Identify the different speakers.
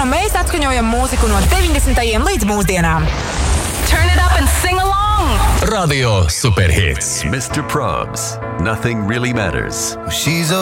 Speaker 1: un mēs atskaņojam mūziku no 90. līdz mūsdienām.
Speaker 2: Turn it up and sing along!
Speaker 3: Radio Superhits.
Speaker 4: Mr. Probs. Nothing really matters.
Speaker 5: She's